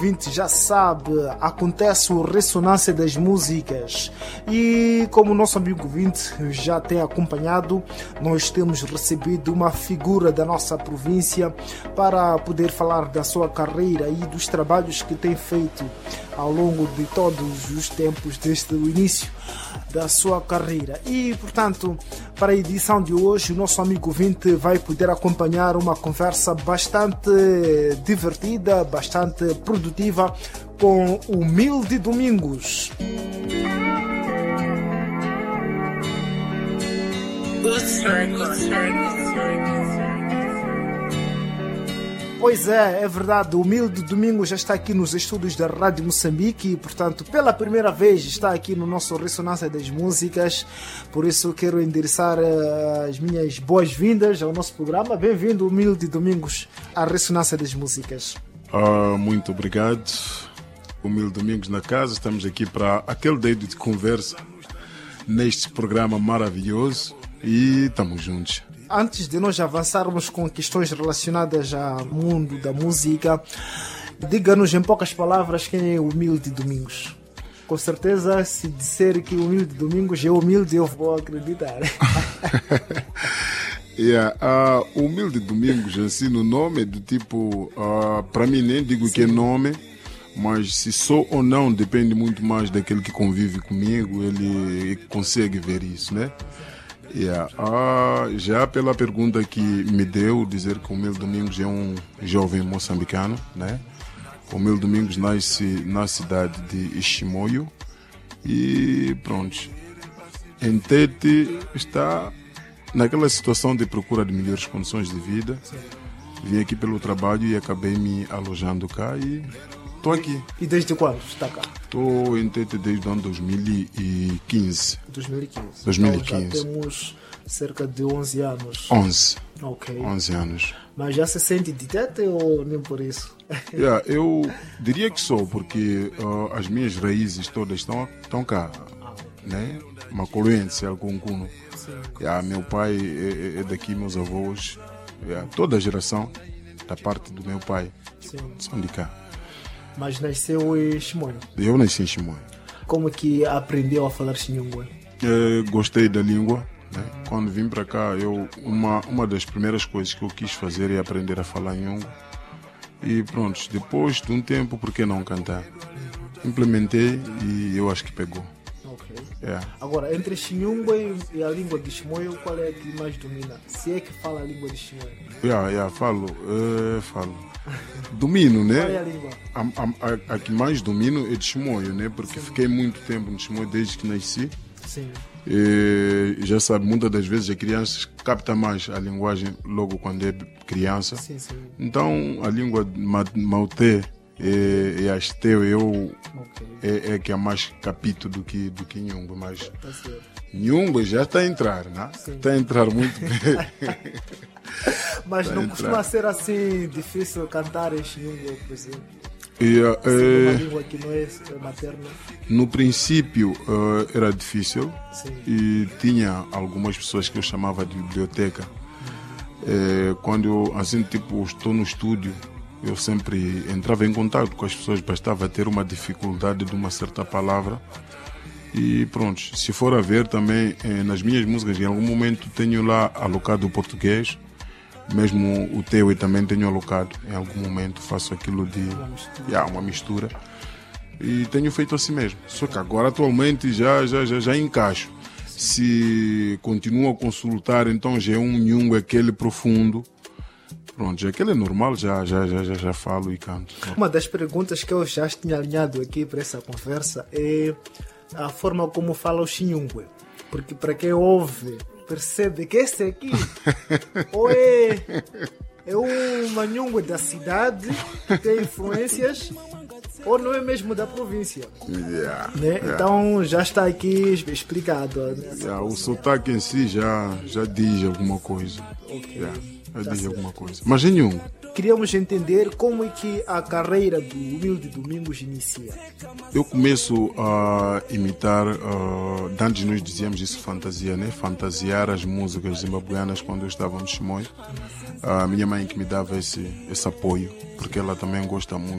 Vinte já sabe, acontece o Ressonância das Músicas e como o nosso amigo Vinte já tem acompanhado, nós temos recebido uma figura da nossa província para poder falar da sua carreira e dos trabalhos que tem feito ao longo de todos os tempos desde o início da sua carreira. E, portanto, para a edição de hoje, o nosso amigo Vinte vai poder acompanhar uma conversa bastante divertida, bastante produtiva com o Milde Domingos. Pois é verdade, o Milde Domingos já está aqui nos estúdios da Rádio Moçambique e, portanto, pela primeira vez está aqui no nosso Ressonância das Músicas, por isso quero endereçar as minhas boas-vindas ao nosso programa. Bem-vindo, Milde Domingos, à Ressonância das Músicas. Muito obrigado, o Milde Domingos na casa, estamos aqui para aquele dedo de conversa neste programa maravilhoso e estamos juntos. Antes de nós avançarmos com questões relacionadas ao mundo da música, diga-nos em poucas palavras quem é o Milde Domingos. Com certeza, se disser que o Milde Domingos é humilde, eu vou acreditar. O Milde Domingos, assim, no nome é do tipo, para mim nem digo que é nome, mas se sou ou não depende muito mais daquele que convive comigo, ele consegue ver isso, né? Já pela pergunta que me deu, dizer que o Milde Domingos é um jovem moçambicano, né? O Milde Domingos nasce na cidade de Chimoio e pronto, em Tete está naquela situação de procura de melhores condições de vida. Vim aqui pelo trabalho e acabei me alojando cá e estou aqui. E desde quando está cá? Estou em Tete desde o ano 2015. 2015. Então já temos cerca de 11 anos. 11. Ok. 11 anos. Mas já se sente de Tete ou nem por isso? Eu diria que sou, porque as minhas raízes todas estão cá. Né? Macoluense, Alconcuno. Meu pai é daqui, meus avós. Toda a geração da parte do meu pai são de cá. Mas nasceu em Chimoio? Eu nasci em Chimoio. Como que aprendeu a falar Xinhungwe? Gostei da língua, né? Quando vim para cá, uma das primeiras coisas que eu quis fazer é aprender a falar Nhungu. E pronto, depois de um tempo, por que não cantar? Implementei e eu acho que pegou. Ok. Yeah. Agora, entre Xinhungwe e a língua de Chimoio, qual é a que mais domina? Se é que fala a língua de Chimoio? Falo. Domino, né? Qual é a língua? A que mais domino é de Chimoio, né? Porque fiquei muito tempo no Chimoio desde que nasci. Sim. E já sabe, muitas das vezes as crianças captam mais a linguagem logo quando é criança. Sim. Então a língua Mauté e Asteu é que é mais capito do que Nhungu, mas Nhungu já está a entrar, né? Está a entrar muito bem. Mas não costuma ser assim difícil cantar em Xinhungu, por exemplo? Uma língua que não é materna? No princípio era difícil. Sim. E tinha algumas pessoas que eu chamava de biblioteca. Quando eu, assim, tipo, estou no estúdio, eu sempre entrava em contato com as pessoas, bastava ter uma dificuldade de uma certa palavra. E pronto, se for a ver também, nas minhas músicas, em algum momento tenho lá alocado o português. Mesmo o teu também tenho alocado, em algum momento faço aquilo de uma mistura e tenho feito assim mesmo, só que agora atualmente já encaixo. Se continuo a consultar, então já é um Nhungu, aquele profundo, pronto, aquele é normal, já falo e canto. Uma das perguntas que eu já tinha alinhado aqui para essa conversa é a forma como fala o Xinhungue, porque para quem ouve percebe que esse aqui ou é uma Nhungu da cidade que tem influências ou não é mesmo da província. Né? Então já está aqui explicado. O sotaque em si já diz alguma coisa. Diz alguma coisa. Mas em Nhungu. Queríamos entender como é que a carreira do Milde Domingos inicia. Eu começo a imitar, antes nós dizíamos isso, fantasia, né? Fantasiar as músicas zimbabueanas quando eu estava no Chimoio. A minha mãe que me dava esse apoio, porque ela também gosta muito